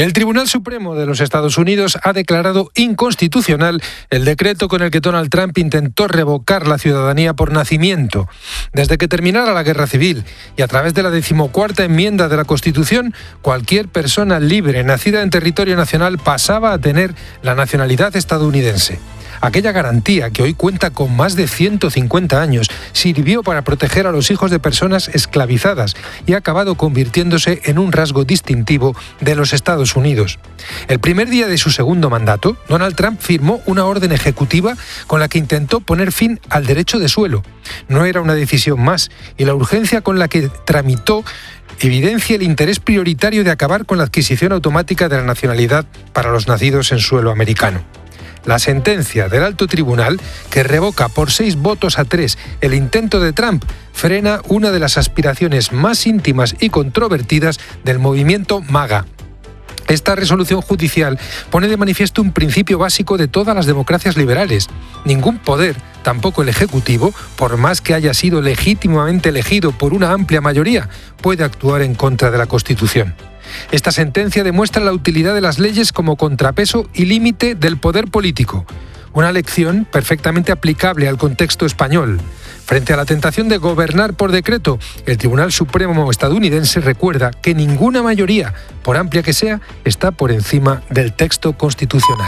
El Tribunal Supremo de los Estados Unidos ha declarado inconstitucional el decreto con el que Donald Trump intentó revocar la ciudadanía por nacimiento. Desde que terminara la Guerra Civil y a través de la 14ª enmienda de la Constitución, cualquier persona libre nacida en territorio nacional pasaba a tener la nacionalidad estadounidense. Aquella garantía, que hoy cuenta con más de 150 años, sirvió para proteger a los hijos de personas esclavizadas y ha acabado convirtiéndose en un rasgo distintivo de los Estados Unidos. El primer día de su segundo mandato, Donald Trump firmó una orden ejecutiva con la que intentó poner fin al derecho de suelo. No era una decisión más, y la urgencia con la que tramitó evidencia el interés prioritario de acabar con la adquisición automática de la nacionalidad para los nacidos en suelo americano. La sentencia del alto tribunal, que revoca por 6-3 el intento de Trump, frena una de las aspiraciones más íntimas y controvertidas del movimiento MAGA. Esta resolución judicial pone de manifiesto un principio básico de todas las democracias liberales. Ningún poder, tampoco el Ejecutivo, por más que haya sido legítimamente elegido por una amplia mayoría, puede actuar en contra de la Constitución. Esta sentencia demuestra la utilidad de las leyes como contrapeso y límite del poder político. Una lección perfectamente aplicable al contexto español. Frente a la tentación de gobernar por decreto, el Tribunal Supremo estadounidense recuerda que ninguna mayoría, por amplia que sea, está por encima del texto constitucional.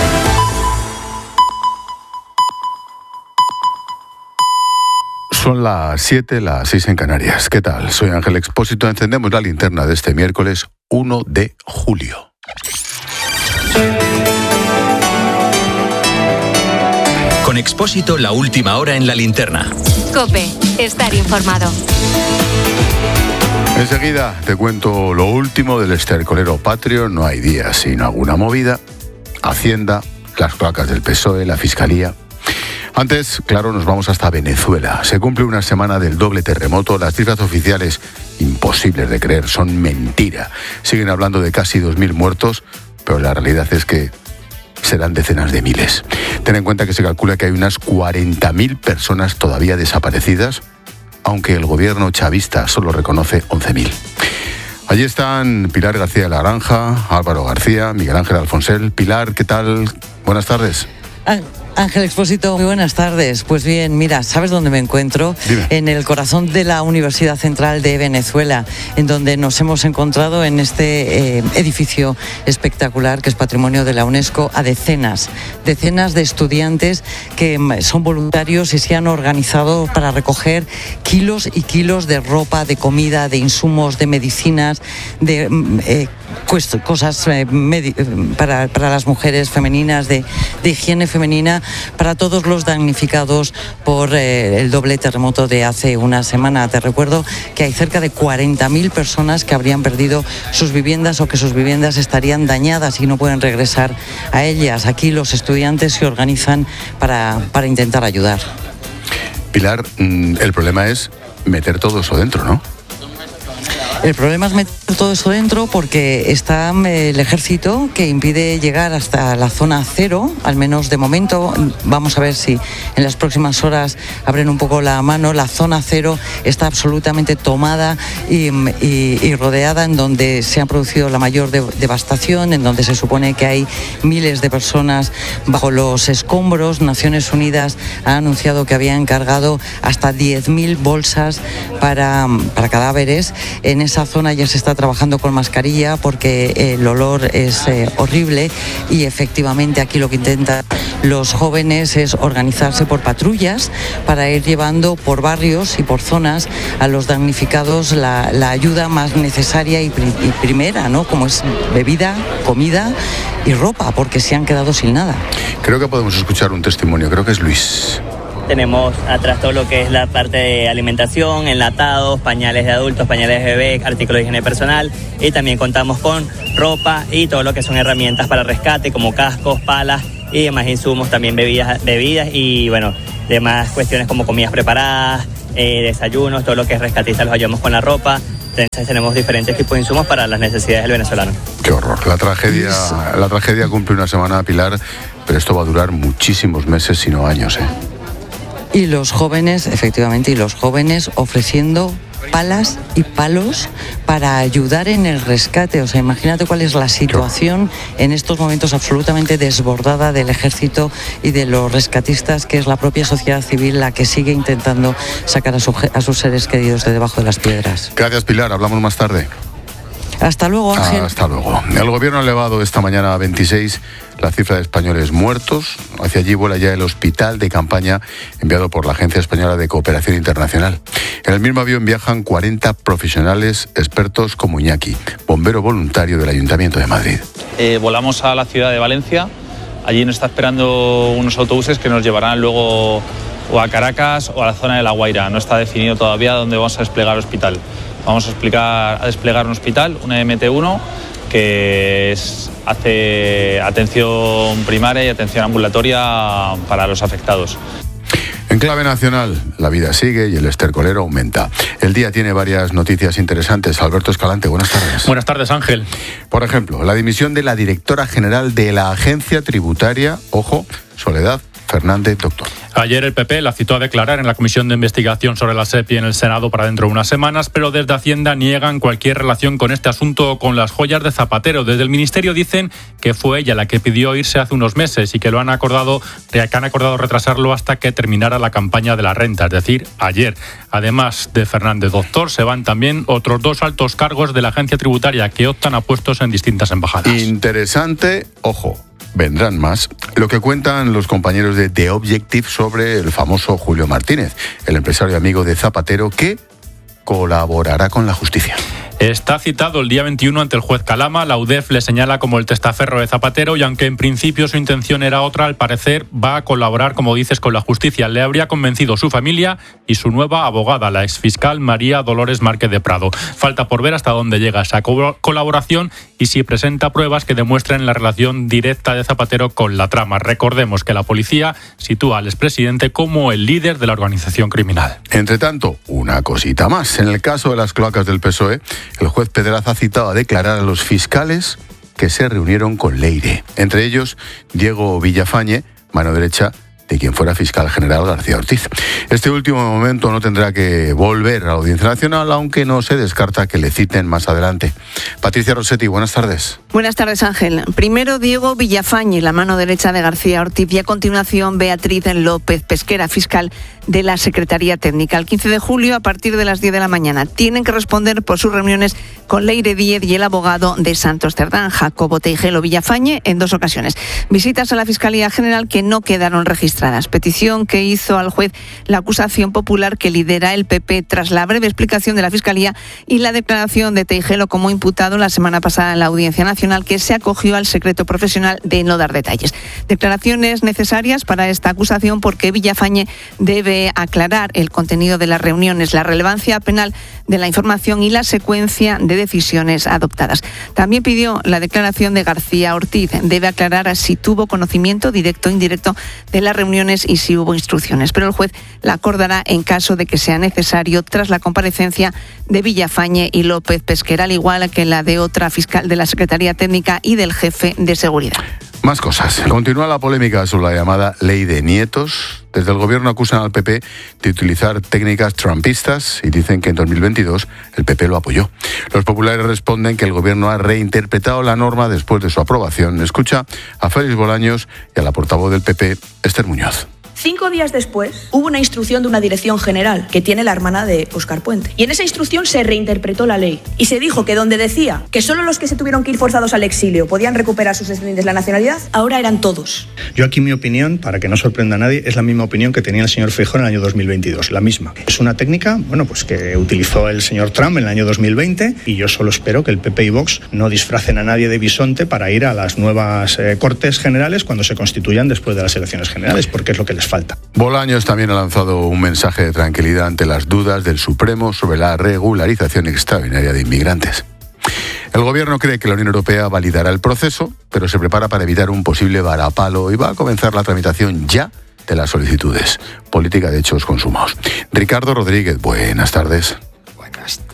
Son las 7, las 6 en Canarias. ¿Qué tal? Soy Ángel Expósito. Encendemos la linterna de este miércoles 1 de julio. Con Expósito, la última hora en la linterna. COPE, estar informado. Enseguida te cuento lo último del estercolero patrio. No hay día sin alguna movida. Hacienda, las cloacas del PSOE, la Fiscalía. Antes, claro, nos vamos hasta Venezuela. Se cumple una semana del doble terremoto. Las cifras oficiales, imposibles de creer, son mentira. Siguen hablando de casi 2.000 muertos, pero la realidad es que serán decenas de miles. Ten en cuenta que se calcula que hay unas 40.000 personas todavía desaparecidas, aunque el gobierno chavista solo reconoce 11.000. Allí están Pilar García de la Granja, Álvaro García, Miguel Ángel Alfonsel. Pilar, ¿qué tal? Buenas tardes. Ángel Expósito, muy buenas tardes. Pues bien, mira, ¿sabes dónde me encuentro? Dime. En el corazón de la Universidad Central de Venezuela, en donde nos hemos encontrado en este edificio espectacular que es patrimonio de la UNESCO a decenas de estudiantes que son voluntarios y se han organizado para recoger kilos y kilos de ropa, de comida, de insumos, de medicinas, de cosas para las mujeres femeninas, de higiene femenina, para todos los damnificados por el doble terremoto de hace una semana. Te recuerdo que hay cerca de 40.000 personas que habrían perdido sus viviendas o que sus viviendas estarían dañadas y no pueden regresar a ellas. Aquí los estudiantes se organizan para intentar ayudar. Pilar, el problema es meter todo eso dentro, ¿no? El problema es meter todo eso dentro porque está el ejército que impide llegar hasta la zona cero, al menos de momento. Vamos a ver si en las próximas horas abren un poco la mano. La zona cero está absolutamente tomada y rodeada, en donde se ha producido la mayor devastación, en donde se supone que hay miles de personas bajo los escombros. Naciones Unidas ha anunciado que había encargado hasta 10.000 bolsas para cadáveres. En esa zona ya se está trabajando con mascarilla porque el olor es horrible, y efectivamente aquí lo que intentan los jóvenes es organizarse por patrullas para ir llevando por barrios y por zonas a los damnificados la ayuda más necesaria y primera, ¿no? Como es bebida, comida y ropa, porque se han quedado sin nada. Creo que podemos escuchar un testimonio, creo que es Luis. Tenemos atrás todo lo que es la parte de alimentación, enlatados, pañales de adultos, pañales de bebé, artículos de higiene personal, y también contamos con ropa y todo lo que son herramientas para rescate, como cascos, palas y demás insumos, también bebidas y bueno, demás cuestiones como comidas preparadas, desayunos, todo lo que es rescatista los ayudamos con la ropa. Entonces tenemos diferentes tipos de insumos para las necesidades del venezolano. Qué horror. La tragedia cumple una semana, Pilar, pero esto va a durar muchísimos meses, si no años, ¿eh? Y los jóvenes, efectivamente, ofreciendo palas y palos para ayudar en el rescate. O sea, imagínate cuál es la situación en estos momentos absolutamente desbordada del ejército y de los rescatistas, que es la propia sociedad civil la que sigue intentando sacar a sus seres queridos de debajo de las piedras. Gracias, Pilar. Hablamos más tarde. Hasta luego, Ángel. Hasta luego. El gobierno ha elevado esta mañana a 26 la cifra de españoles muertos. Hacia allí vuela ya el hospital de campaña enviado por la Agencia Española de Cooperación Internacional. En el mismo avión viajan 40 profesionales expertos como Iñaki, bombero voluntario del Ayuntamiento de Madrid. Volamos a la ciudad de Valencia. Allí nos está esperando unos autobuses que nos llevarán luego o a Caracas o a la zona de La Guaira. No está definido todavía dónde vamos a desplegar el hospital. Vamos a desplegar un hospital, una MT1, que hace atención primaria y atención ambulatoria para los afectados. En clave nacional, la vida sigue y el estercolero aumenta. El día tiene varias noticias interesantes. Alberto Escalante, buenas tardes. Buenas tardes, Ángel. Por ejemplo, la dimisión de la directora general de la Agencia Tributaria, ojo, Soledad Fernández Doctor. Ayer el PP la citó a declarar en la Comisión de Investigación sobre la SEPI en el Senado para dentro de unas semanas, pero desde Hacienda niegan cualquier relación con este asunto o con las joyas de Zapatero. Desde el Ministerio dicen que fue ella la que pidió irse hace unos meses y que han acordado retrasarlo hasta que terminara la campaña de la renta, es decir, ayer. Además de Fernández Doctor, se van también otros 2 altos cargos de la Agencia Tributaria que optan a puestos en distintas embajadas. Interesante, ojo. Vendrán más. Lo que cuentan los compañeros de The Objective sobre el famoso Julio Martínez, el empresario amigo de Zapatero que colaborará con la justicia. Está citado el día 21 ante el juez Calama. La UDEF le señala como el testaferro de Zapatero y aunque en principio su intención era otra, al parecer va a colaborar, como dices, con la justicia. Le habría convencido su familia y su nueva abogada, la exfiscal María Dolores Márquez de Prado. Falta por ver hasta dónde llega esa colaboración y si presenta pruebas que demuestren la relación directa de Zapatero con la trama. Recordemos que la policía sitúa al expresidente como el líder de la organización criminal. Entre tanto, una cosita más. En el caso de las cloacas del PSOE, el juez Pedraza ha citado a declarar a los fiscales que se reunieron con Leire. Entre ellos, Diego Villafañe, mano derecha de quien fuera fiscal general García Ortiz. Este último momento no tendrá que volver a la Audiencia Nacional, aunque no se descarta que le citen más adelante. Patricia Rossetti, buenas tardes. Buenas tardes, Ángel. Primero Diego Villafañe, la mano derecha de García Ortiz, y a continuación Beatriz López Pesquera, fiscal de la Secretaría Técnica. El 15 de julio, a partir de las 10 de la mañana, tienen que responder por sus reuniones con Leire Díez y el abogado de Santos Cerdán, Jacobo Teijelo Villafañe, en 2 ocasiones. Visitas a la Fiscalía General que no quedaron registradas. Petición que hizo al juez la acusación popular que lidera el PP tras la breve explicación de la Fiscalía y la declaración de Teijelo como imputado la semana pasada en la Audiencia Nacional, que se acogió al secreto profesional de no dar detalles. Declaraciones necesarias para esta acusación porque Villafañe debe aclarar el contenido de las reuniones, la relevancia penal de la información y la secuencia de decisiones adoptadas. También pidió la declaración de García Ortiz. Debe aclarar si tuvo conocimiento directo o indirecto de las reuniones y si hubo instrucciones, pero el juez la acordará en caso de que sea necesario tras la comparecencia de Villafañe y López Pesquera, al igual que la de otra fiscal de la Secretaría Técnica y del jefe de seguridad. Más cosas. Continúa la polémica sobre la llamada ley de nietos. Desde el gobierno acusan al PP de utilizar técnicas trumpistas y dicen que en 2022 el PP lo apoyó. Los populares responden que el gobierno ha reinterpretado la norma después de su aprobación. Escucha a Félix Bolaños y a la portavoz del PP, Esther Muñoz. 5 días después, hubo una instrucción de una dirección general que tiene la hermana de Óscar Puente. Y en esa instrucción se reinterpretó la ley. Y se dijo que donde decía que solo los que se tuvieron que ir forzados al exilio podían recuperar sus descendientes la nacionalidad, ahora eran todos. Yo aquí mi opinión, para que no sorprenda a nadie, es la misma opinión que tenía el señor Feijóo en el año 2022. La misma. Es una técnica, que utilizó el señor Trump en el año 2020 y yo solo espero que el PP y Vox no disfracen a nadie de bisonte para ir a las nuevas Cortes Generales cuando se constituyan después de las elecciones generales, porque es lo que les falta. Bolaños también ha lanzado un mensaje de tranquilidad ante las dudas del Supremo sobre la regularización extraordinaria de inmigrantes. El gobierno cree que la Unión Europea validará el proceso, pero se prepara para evitar un posible varapalo y va a comenzar la tramitación ya de las solicitudes. Política de hechos consumados. Ricardo Rodríguez, buenas tardes. Buenas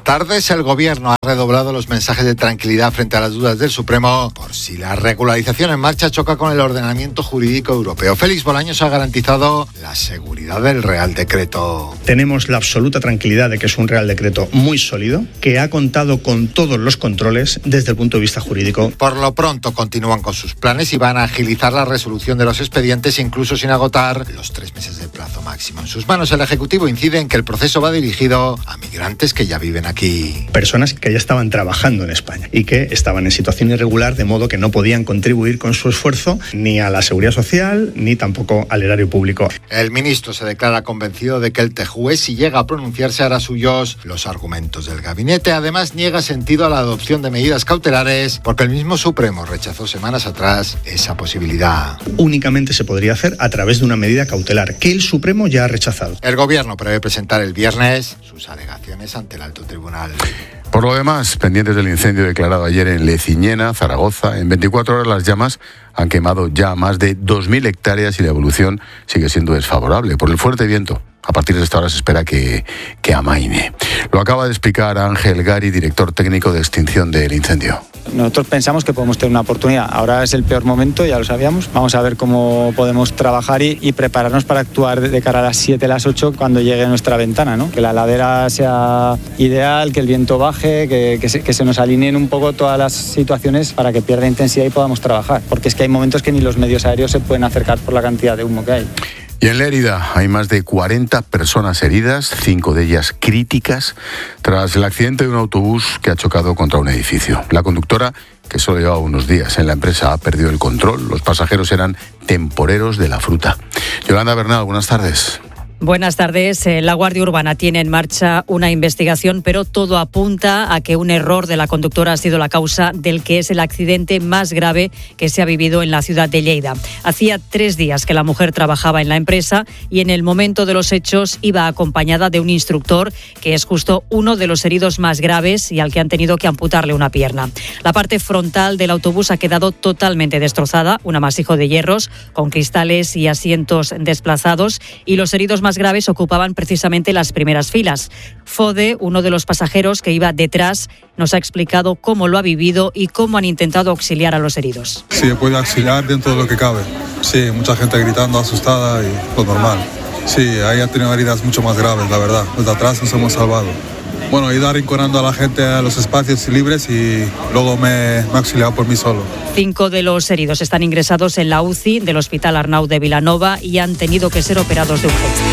tardes, el Gobierno ha redoblado los mensajes de tranquilidad frente a las dudas del Supremo por si la regularización en marcha choca con el ordenamiento jurídico europeo. Félix Bolaños ha garantizado la seguridad del Real Decreto. Tenemos la absoluta tranquilidad de que es un Real Decreto muy sólido, que ha contado con todos los controles desde el punto de vista jurídico. Por lo pronto continúan con sus planes y van a agilizar la resolución de los expedientes, incluso sin agotar los 3 meses de plazo máximo. En sus manos el Ejecutivo incide en que el proceso va dirigido a migrantes que ya viven aquí. Personas que ya estaban trabajando en España y que estaban en situación irregular, de modo que no podían contribuir con su esfuerzo ni a la seguridad social ni tampoco al erario público. El ministro se declara convencido de que el TJUE, si llega a pronunciarse, hará suyos los argumentos del gabinete. Además, niega sentido a la adopción de medidas cautelares porque el mismo Supremo rechazó semanas atrás esa posibilidad. Únicamente se podría hacer a través de una medida cautelar que el Supremo ya ha rechazado. El Gobierno prevé presentar el viernes sus alegaciones ante el Alto Tribunal. Por lo demás, pendientes del incendio declarado ayer en Leciñena, Zaragoza, en 24 horas las llamas han quemado ya más de 2.000 hectáreas y la evolución sigue siendo desfavorable por el fuerte viento. A partir de esta hora se espera que amaine. Lo acaba de explicar Ángel Gari, director técnico de extinción del incendio. Nosotros pensamos que podemos tener una oportunidad. Ahora es el peor momento, ya lo sabíamos. Vamos a ver cómo podemos trabajar y prepararnos para actuar de cara a las 7, las 8 cuando llegue nuestra ventana, ¿no? Que la ladera sea ideal, que el viento baje, que se nos alineen un poco todas las situaciones para que pierda intensidad y podamos trabajar. Porque es que hay momentos que ni los medios aéreos se pueden acercar por la cantidad de humo que hay. Y en Lérida hay más de 40 personas heridas, 5 de ellas críticas, tras el accidente de un autobús que ha chocado contra un edificio. La conductora, que solo llevaba unos días en la empresa, ha perdido el control. Los pasajeros eran temporeros de la fruta. Yolanda Bernal, buenas tardes. Buenas tardes. La Guardia Urbana tiene en marcha una investigación, pero todo apunta a que un error de la conductora ha sido la causa del que es el accidente más grave que se ha vivido en la ciudad de Lleida. Hacía 3 días que la mujer trabajaba en la empresa y en el momento de los hechos iba acompañada de un instructor que es justo uno de los heridos más graves y al que han tenido que amputarle una pierna. La parte frontal del autobús ha quedado totalmente destrozada, un amasijo de hierros con cristales y asientos desplazados, y los heridos más graves ocupaban precisamente las primeras filas. Fode, uno de los pasajeros que iba detrás, nos ha explicado cómo lo ha vivido y cómo han intentado auxiliar a los heridos. Sí, he podido auxiliar dentro de lo que cabe. Sí, mucha gente gritando, asustada y lo normal. Sí, ahí ha tenido heridas mucho más graves, la verdad. Desde atrás nos hemos salvado. Bueno, he ido arrinconando a la gente a los espacios libres y luego me he auxiliado por mí solo. 5 de los heridos están ingresados en la UCI del Hospital Arnau de Vilanova y han tenido que ser operados de urgencia.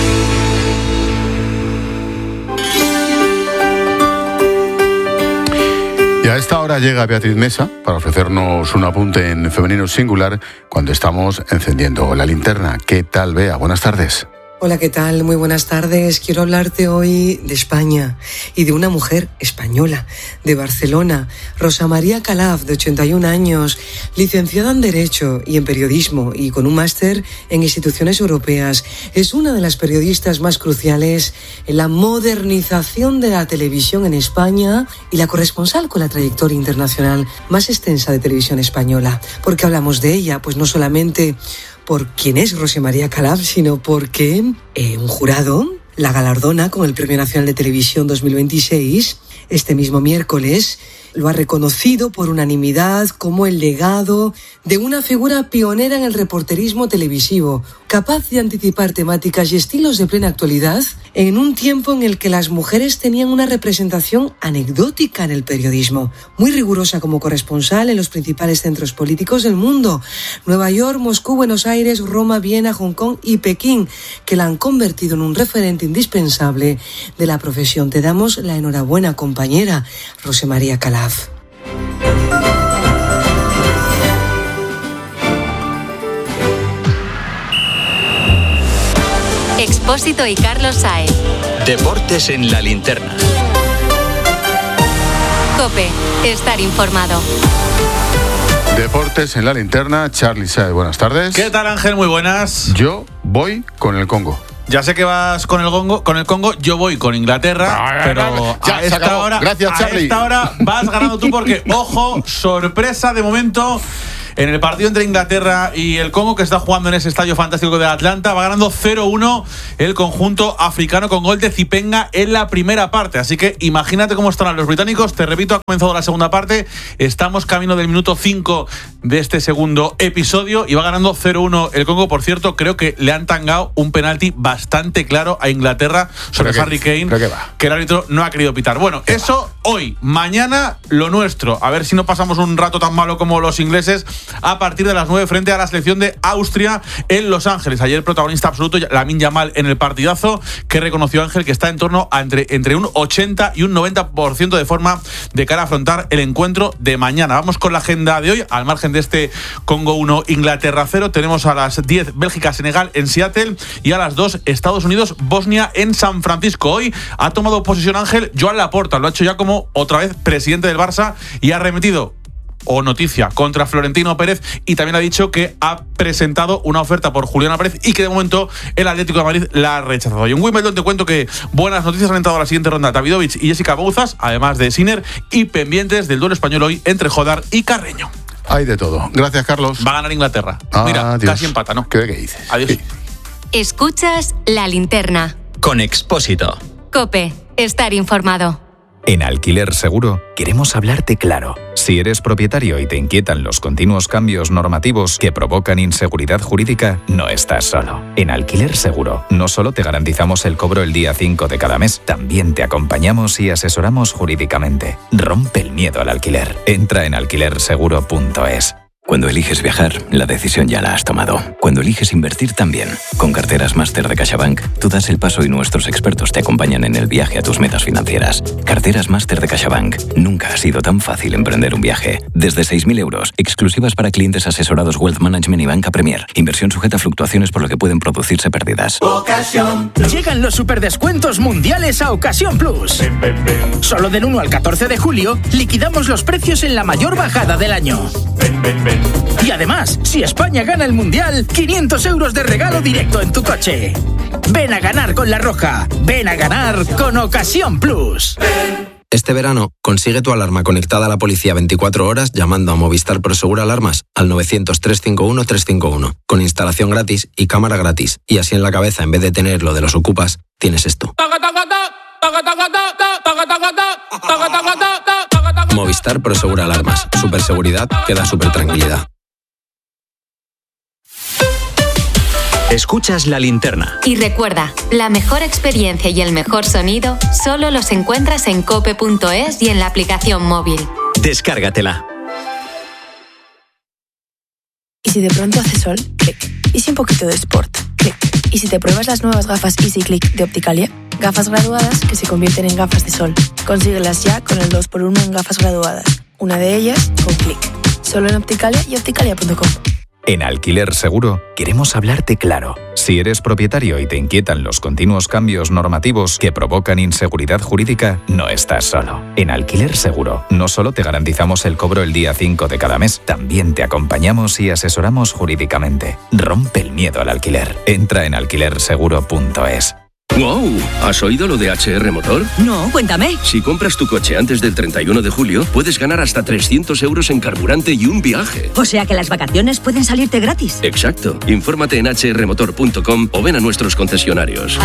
Y a esta hora llega Beatriz Mesa para ofrecernos un apunte en femenino singular cuando estamos encendiendo la linterna. ¿Qué tal, Bea? Buenas tardes. Hola, ¿qué tal? Muy buenas tardes. Quiero hablarte hoy de España y de una mujer española de Barcelona, Rosa María Calaf, de 81 años, licenciada en Derecho y en Periodismo y con un máster en instituciones europeas. Es una de las periodistas más cruciales en la modernización de la televisión en España y la corresponsal con la trayectoria internacional más extensa de televisión española. ¿Por qué hablamos de ella? Pues no solamente por quién es Rosa María Calaf, sino porque un jurado la galardona con el Premio Nacional de Televisión 2026. Este mismo miércoles lo ha reconocido por unanimidad como el legado de una figura pionera en el reporterismo televisivo, capaz de anticipar temáticas y estilos de plena actualidad en un tiempo en el que las mujeres tenían una representación anecdótica en el periodismo, muy rigurosa como corresponsal en los principales centros políticos del mundo: Nueva York, Moscú, Buenos Aires, Roma, Viena, Hong Kong y Pekín, que la han convertido en un referente indispensable de la profesión. Te damos la enhorabuena, compañera Rosa María Calaf. Expósito y Carlos Saez. Deportes en la linterna. COPE. Estar informado. Deportes en la linterna. Charly Saez, buenas tardes. ¿Qué tal, Ángel? Muy buenas. Yo voy con el Congo. Ya sé que vas con el Congo, yo voy con Inglaterra, pero a esta hora vas ganando tú porque, ojo, sorpresa de momento en el partido entre Inglaterra y el Congo, que está jugando en ese estadio fantástico de Atlanta. Va ganando 0-1 el conjunto africano con gol de Zipenga en la primera parte. Así que imagínate cómo estarán los británicos. Te repito, ha comenzado la segunda parte. Estamos camino del minuto 5 de este segundo episodio y va ganando 0-1 el Congo. Por cierto, creo que le han tangado un penalti bastante claro a Inglaterra sobre Harry Kane, que el árbitro no ha querido pitar. Bueno, eso hoy. Mañana lo nuestro. A ver si no pasamos un rato tan malo como los ingleses a partir de las 9 frente a la selección de Austria en Los Ángeles. Ayer protagonista absoluto Lamine Yamal en el partidazo, que reconoció Ángel que está en torno a entre un 80 y un 90% de forma de cara a afrontar el encuentro de mañana. Vamos con la agenda de hoy. Al margen de este Congo 1, Inglaterra 0, tenemos a las 10 Bélgica-Senegal en Seattle y a las 2 Estados Unidos-Bosnia en San Francisco. Hoy ha tomado posesión Ángel Joan Laporta, lo ha hecho ya como otra vez presidente del Barça y ha arremetido noticia contra Florentino Pérez, y también ha dicho que ha presentado una oferta por Julián Álvarez y que de momento el Atlético de Madrid la ha rechazado. Y en Wimbledon te cuento que buenas noticias, han entrado a la siguiente ronda Davidovich y Jessica Bouzas, además de Sinner, y pendientes del duelo español hoy entre Jodar y Carreño. Hay de todo. Gracias, Carlos. Va a ganar Inglaterra. Mira, Dios. casi empata, ¿no? ¿Qué dices? Adiós. Sí. Escuchas La Linterna. Con Expósito. COPE. Estar informado. En Alquiler Seguro queremos hablarte claro. Si eres propietario y te inquietan los continuos cambios normativos que provocan inseguridad jurídica, no estás solo. En Alquiler Seguro no solo te garantizamos el cobro el día 5 de cada mes, también te acompañamos y asesoramos jurídicamente. Rompe el miedo al alquiler. Entra en alquilerseguro.es. Cuando eliges viajar, la decisión ya la has tomado. Cuando eliges invertir también. Con Carteras Máster de CaixaBank, tú das el paso y nuestros expertos te acompañan en el viaje a tus metas financieras. Carteras Máster de CaixaBank. Nunca ha sido tan fácil emprender un viaje. Desde 6.000 euros, exclusivas para clientes asesorados Wealth Management y Banca Premier. Inversión sujeta a fluctuaciones por lo que pueden producirse pérdidas. Ocasión. Llegan los superdescuentos mundiales a Ocasión Plus. Solo del 1 al 14 de julio, liquidamos los precios en la mayor bajada del año. Y además, si España gana el Mundial, 500 euros de regalo directo en tu coche. Ven a ganar con La Roja. Ven a ganar con Ocasión Plus. Este verano, consigue tu alarma conectada a la policía 24 horas llamando a Movistar Prosegur Alarmas al 900-351-351, con instalación gratis y cámara gratis. Y así en la cabeza, en vez de tener lo de los ocupas, tienes esto. Movistar Prosegur Alarmas. Superseguridad que da supertranquilidad. Escuchas La Linterna. Y recuerda, la mejor experiencia y el mejor sonido solo los encuentras en cope.es y en la aplicación móvil. Descárgatela. ¿Y si de pronto hace sol? Clic. ¿Y si un poquito de sport? Clic. ¿Y si te pruebas las nuevas gafas Easy Click de Opticalia? Gafas graduadas que se convierten en gafas de sol. Consíguelas ya con el 2x1 en gafas graduadas. Una de ellas con Clic. Solo en Opticalia y opticalia.com. En Alquiler Seguro queremos hablarte claro. Si eres propietario y te inquietan los continuos cambios normativos que provocan inseguridad jurídica, no estás solo. En Alquiler Seguro no solo te garantizamos el cobro el día 5 de cada mes, también te acompañamos y asesoramos jurídicamente. Rompe el miedo al alquiler. Entra en alquilerseguro.es. ¡Wow! ¿Has oído lo de HR Motor? No, cuéntame. Si compras tu coche antes del 31 de julio, puedes ganar hasta 300 euros en carburante y un viaje. O sea que las vacaciones pueden salirte gratis. Exacto. Infórmate en hrmotor.com o ven a nuestros concesionarios.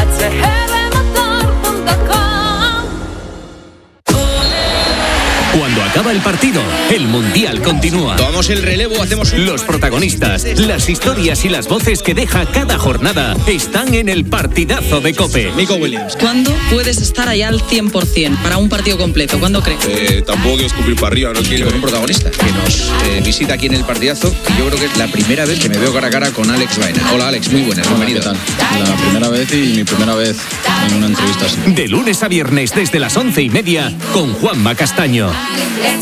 Cuando acaba el partido, el Mundial continúa. Tomamos el relevo, hacemos Los protagonistas, las historias y las voces que deja cada jornada están en el partidazo de COPE. Nico Williams. ¿Cuándo puedes estar allá al 100% para un partido completo? ¿Cuándo crees? Tampoco quiero escupir para arriba, no quiero. Un protagonista que nos visita aquí en el partidazo y yo creo que es la primera vez que me veo cara a cara con Alex Baena. Hola Alex, muy buenas, bienvenido. ¿Qué tal? La primera vez y mi primera vez en una entrevista así. De lunes a viernes desde las 11:30 con Juanma Castaño.